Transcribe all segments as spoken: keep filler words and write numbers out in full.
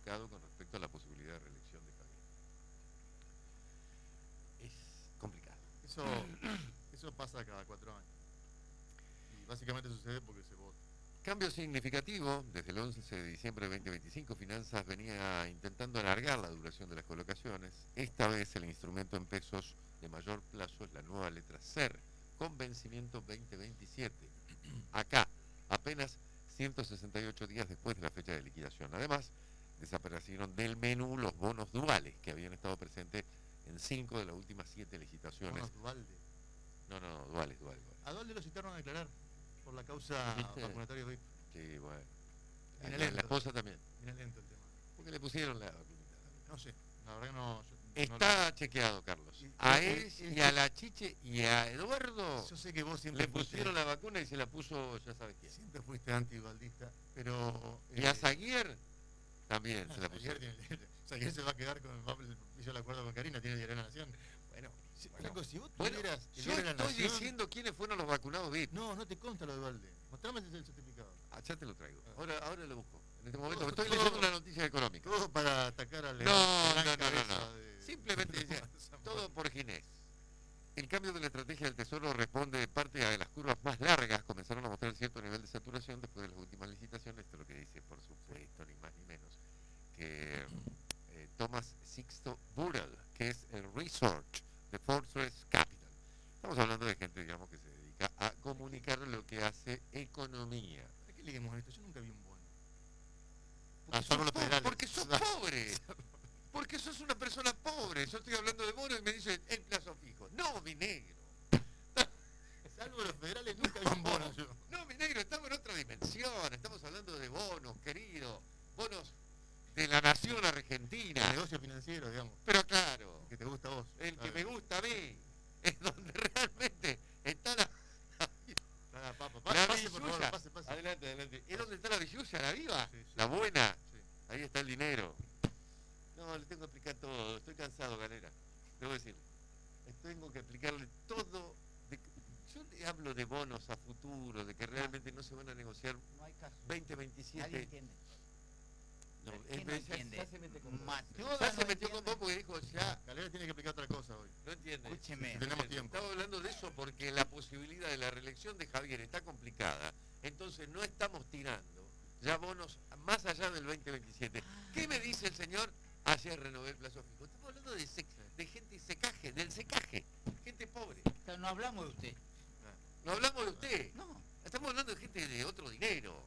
complicado con respecto a la posibilidad de reelección de Javier. Es complicado. Eso, eso pasa cada cuatro años. Y básicamente sucede porque se vota. Cambio significativo, desde el once de diciembre de veinte veinticinco, Finanzas venía intentando alargar la duración de las colocaciones. Esta vez el instrumento en pesos de mayor plazo es la nueva letra C E R, con vencimiento veinte veintisiete. Acá, apenas ciento sesenta y ocho días después de la fecha de liquidación. Además, desaparecieron del menú los bonos duales, que habían estado presentes en cinco de las últimas siete licitaciones. Bonos Dualde. No, no, no, duales, duales, duales. A Dualde lo citaron a declarar por la causa ¿Viste? vacunatoria V I P. Sí, bueno. Viene La, lento. la esposa también. Viene lento el tema. Porque le pusieron la vacunita también. No sé, la verdad que no... yo- Está no lo- chequeado, Carlos. Y- A y- él y- y a la Chiche y a Eduardo Yo sé que vos siempre le pusieron la vacuna y se la puso ya sabes quién. Siempre fuiste anti-dualdista, pero... Y a Zaguier también se la pusieron. Zaguier se va a quedar con el hizo el acuerdo con Karina, tiene diario de la Nación. Bueno, Sí, bueno. Franco, si vos Bueno, tuvieras el yo diario de la estoy Nación... diciendo quiénes fueron los vacunados V I P. No, no te consta lo de Dualde. Mostrame el certificado. Ah, ya te lo traigo. Ahora, ahora lo busco. En este momento Todo- estoy todo- leyendo una noticia económica. Todo para atacar al No, la no, gran no, no, cabeza no. de- Simplemente decía, todo por Ginés. El cambio de la estrategia del Tesoro responde en parte a las curvas más largas. Comenzaron a mostrar cierto nivel de saturación después de las últimas licitaciones. Esto es lo que dice, por supuesto, ni más ni menos, que eh, Thomas Sixto Burrell, que es el Research de Fortress Capital. Estamos hablando de gente, digamos, que se dedica a comunicar lo que hace economía. ¿Para qué leemos esto? Yo nunca vi un bono. Porque Ah, sos, salvo los po- federales. porque sos pobre. Porque sos una persona pobre. Yo estoy hablando de bonos y me dicen el plazo fijo. No, mi negro. Salvo los federales, nunca vi un bono yo. No, mi negro, estamos en otra dimensión. Estamos hablando de bonos, querido. Bonos de la nación argentina. Negocio financiero, digamos. Pero claro, Que te gusta a vos. el que Claro. me gusta a mí es donde realmente está la, Nada, papa, la pase, pase, por favor, billulla. pase, pase. Adelante, adelante. ¿Es donde está la billulla, la viva? Sí, sí. La buena. Sí. Ahí está el dinero. No, le tengo que explicar todo. Estoy cansado, Galera. Debo decirle. Tengo que explicarle todo. De, yo le hablo de bonos a futuro, de que realmente no se van a negociar No hay caso. veinte Nadie veintisiete. entiende. No, ¿Quién es- no ya- entiende? ya se mete con vos. Matilda Ya se no metió con entiende. vos porque dijo ya. Galera tiene que explicar otra cosa hoy. No entiende. Escúcheme. Tenemos Entiende. tiempo. Estaba hablando de eso porque la posibilidad de la reelección de Javier está complicada. Entonces no estamos tirando ya bonos más allá del veinte veintisiete. ¿Qué me dice el señor? Ayer renové el plazo fijo. Estamos hablando de, sec- de gente secaje, del secaje. Gente pobre. Pero no hablamos de usted. No hablamos de usted. No. Estamos hablando de gente de otro dinero.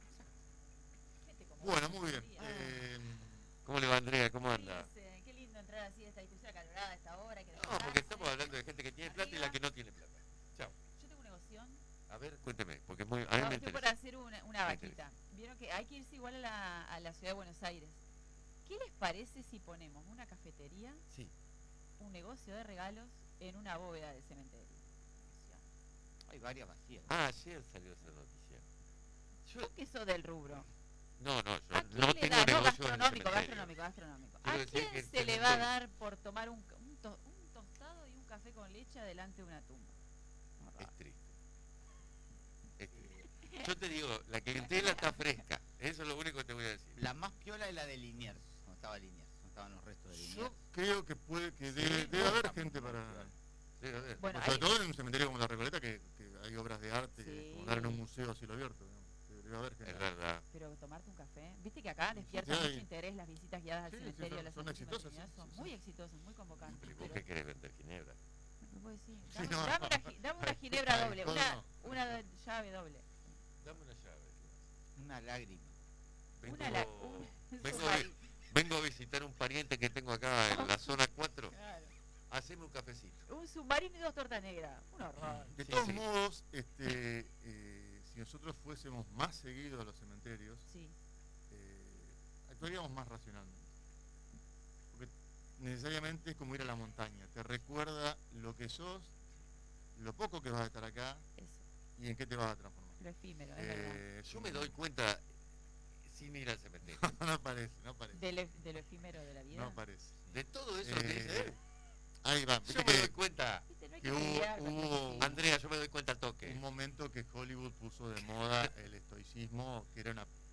Gente como Bueno, vos, muy bien. María. Eh, ¿Cómo le va, Andrea? ¿Cómo anda? Fíjense, qué lindo entrar así a esta discusión acalorada a esta hora. Que No, porque estamos hablando de gente que tiene plata y la que no tiene plata. Chao. Yo tengo una negocio. A ver, cuénteme, porque es muy, a mí No, me estoy por interesa. hacer una, una Me vaquita. Vieron que hay que irse igual a la, a la ciudad de Buenos Aires. ¿Qué les parece si ponemos una cafetería, Sí. un negocio de regalos en una bóveda del cementerio? Hay varias vacías. Ah, ayer salió esa noticia. Yo, ¿Vos qué sos del rubro? no, no, yo ¿A quién no le tengo da? No, negocio en el gastronómico, cementerio. gastronómico, gastronómico. Quiero ¿A decir quién que el se le va a cementerio- dar por tomar un, un, to- un tostado y un café con leche adelante de una tumba? No, Es raro. triste. Es triste. Yo te digo, la clientela está fresca. Eso es lo único que te voy a decir. La más piola es la de Liniers. No estaba Liniers. No estaban los restos de Liniers. yo creo que puede que Sí, debe, debe no, haber está gente muy para... piola. Sí, a ver. Bueno, sobre hay- todo en un cementerio como la Recoleta, que, que hay obras de arte, que Sí. como dar en un museo a cielo abierto. Digamos. Debe haber gente. Es verdad. Pero tomarte un café, viste que acá despierta Sí, mucho hay- interés las visitas guiadas al Sí, sí, cementerio, son- las son Santísimas exitosas, Trinidad, sí, son sí, muy sí. exitosas, muy convocantes. Pero vos pero- qué querés vender ginebra. ¿Me puedo decir? Sí, Dame, no. dame una, gi- dame una ginebra Ay, doble, ¿cómo una, no? una de- llave doble. Dame una llave. Una lágrima. Vengo, Una la- un- vengo, un a, submarino. vengo a visitar un pariente que tengo acá en la zona cuatro. Claro. Haceme un cafecito. Un submarino y dos tortas negras. Un horror. De Sí, todos sí. modos, este, eh, si nosotros fuésemos más seguidos a los cementerios, Sí. eh, actuaríamos más racionalmente. Porque necesariamente es como ir a la montaña. Te recuerda lo que sos, lo poco que vas a estar acá Eso. y en qué te vas a transformar. Lo efímero, es verdad. Eh, Yo me doy cuenta sin ir al cementerio. no parece, no parece. De lo, de lo efímero de la vida. No parece. De todo eso que dice Eh, él. ahí va, Yo viste me doy que cuenta. Viste, no hay que que hubo- pelear con hubo- gente. Andrea, yo me doy cuenta al toque. un momento que Hollywood puso de moda el estoicismo, que era una